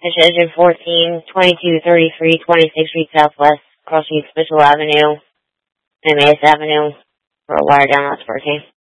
Engine 14, 2233, 26th Street Southwest, crossing Mitchell Avenue and Mass Avenue for a wire down Lotsburg.